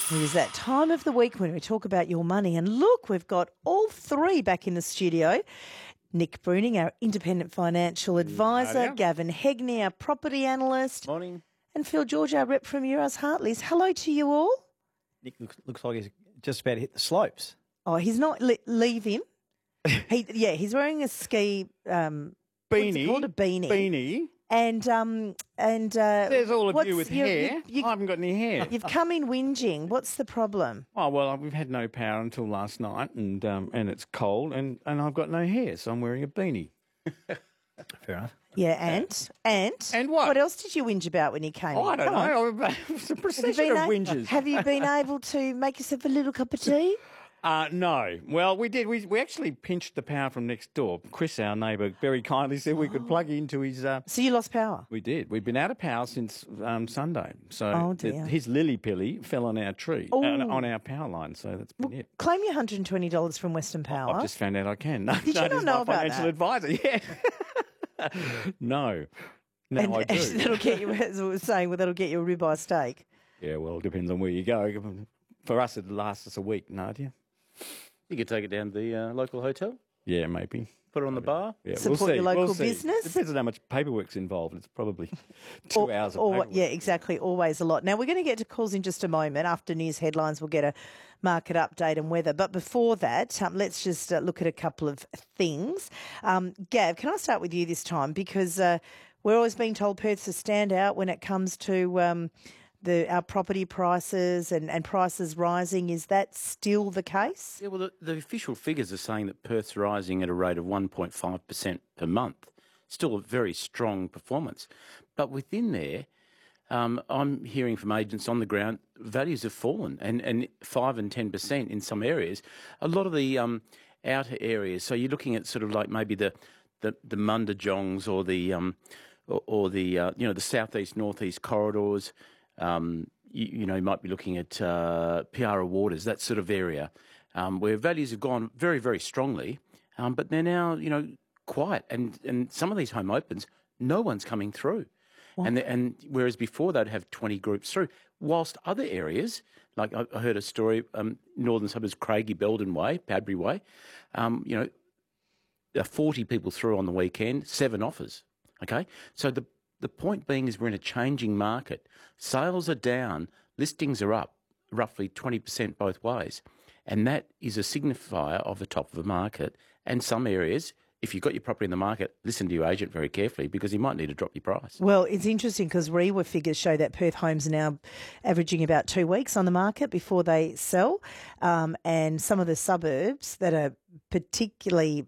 It is that time of the week when we talk about your money. And look, we've got all three back in the studio. Nick Bruning, our independent financial advisor, Gavin Hegney, our property analyst. Morning. And Phil George, our rep from Euroz Hartleys. Hello to you all. Nick looks like he's just about to hit the slopes. Oh, he's not. Leave him. He's wearing a ski Beanie. What's it called? A beanie. Beanie. And There's all of you with hair. You, I haven't got any hair. You've come in whinging. What's the problem? Oh, well, we've had no power until last night, and it's cold, and I've got no hair, so I'm wearing a beanie. Fair enough. Yeah, and what? What else did you whinge about when you came in? I don't know. It's a procession of whinges. Have you been able to make yourself a little cup of tea? No. Well, we did. We actually pinched the power from next door. Chris, our neighbour, very kindly said we could plug into his... So you lost power? We did. We've been out of power since Sunday. So his lily pilly fell on our tree, on our power line. So that's been it. Claim your $120 from Western Power. I've just found out I can. No, did you not know about financial advisor. Yeah. No. Now I do. That'll get you, as I was saying, that'll get you a ribeye steak. Yeah, well, it depends on where you go. For us, it'd last us a week, Nadia. You could take it down to the local hotel. Yeah, maybe. Put it on the bar. Yeah, Support your local business. Depends on how much paperwork's involved. It's probably 2 hours of paperwork. Yeah, exactly. Always a lot. Now, we're going to get to calls in just a moment. After news headlines, we'll get a market update and weather. But before that, let's just look at a couple of things. Gav, can I start with you this time? Because we're always being told Perth's a standout when it comes to our property prices and prices rising. Is that still the case? Yeah, well, the official figures are saying that Perth's rising at a rate of 1.5% per month. Still a very strong performance. But within there, I'm hearing from agents on the ground, values have fallen and 5 and 10% in some areas. A lot of the outer areas, so you're looking at sort of like maybe the Mundajongs or the southeast northeast corridors. You might be looking at Piara Waters, that sort of area, where values have gone very, very strongly, but they're now, quiet. And some of these home opens, no one's coming through. And whereas before they'd have 20 groups through, whilst other areas, like I heard a story, northern suburbs, Craigie, Belden Way, Padbury Way, 40 people through on the weekend, 7 offers. Okay, so the point being is we're in a changing market. Sales are down, listings are up, roughly 20% both ways. And that is a signifier of the top of the market. And some areas, if you've got your property in the market, listen to your agent very carefully because he might need to drop your price. Well, it's interesting because REWA figures show that Perth homes are now averaging about 2 weeks on the market before they sell. And some of the suburbs that are particularly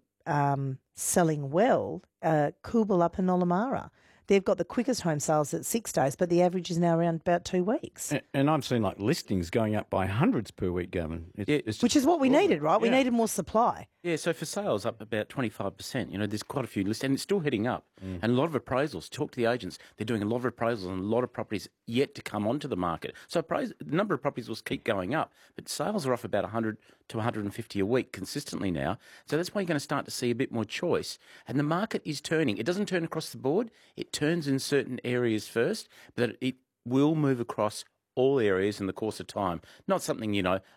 selling well, Coolbellup and Nollamara. They've got the quickest home sales at 6 days, but the average is now around about 2 weeks. And I've seen like listings going up by hundreds per week, Gavin. Which is what we needed, right? We needed more supply. Yeah, so for sales up about 25%, there's quite a few lists and it's still heading up. And a lot of appraisals, talk to the agents, they're doing a lot of appraisals and a lot of properties yet to come onto the market. So the number of properties will keep going up, but sales are off about 100 to 150 a week consistently now. So that's why you're going to start to see a bit more choice. And the market is turning. It doesn't turn across the board. It turns in certain areas first, but it will move across all areas in the course of time. Not something,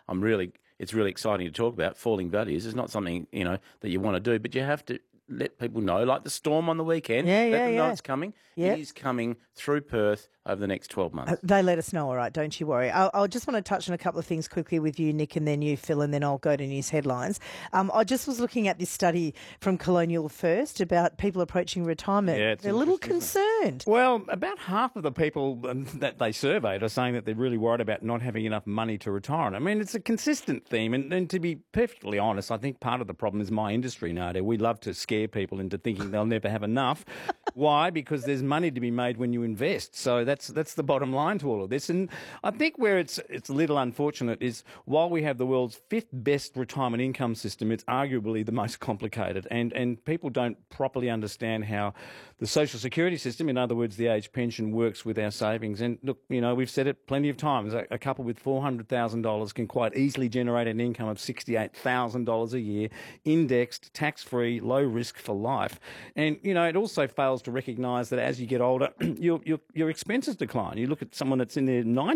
it's really exciting to talk about. Falling values is not something, that you want to do, but you have to let people know, like the storm on the weekend. Let them know it's coming. Yeah. It is coming through Perth over the next 12 months. They let us know, all right, don't you worry. I just want to touch on a couple of things quickly with you, Nick, and then you, Phil, and then I'll go to news headlines. I just was looking at this study from Colonial First about people approaching retirement. Yeah, they're a little concerned. Well, about half of the people that they surveyed are saying that they're really worried about not having enough money to retire. And I mean, it's a consistent theme. And to be perfectly honest, I think part of the problem is my industry, Nadia. We love to scare people into thinking they'll never have enough. Why? Because there's money to be made when you invest. So that's the bottom line to all of this. And I think where it's a little unfortunate is while we have the world's 5th best retirement income system, it's arguably the most complicated. And people don't properly understand how the social security system, in other words, the age pension, works with our savings. And look, we've said it plenty of times, a couple with $400,000 can quite easily generate an income of $68,000 a year, indexed, tax-free, low risk for life. And, it also fails to recognise that as you get older, your expenses decline. You look at someone that's in their 90s